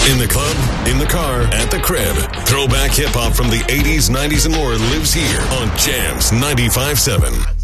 In the club, in the car, at the crib. Throwback hip-hop from the 80s, 90s, and more lives here on Jams 95.7.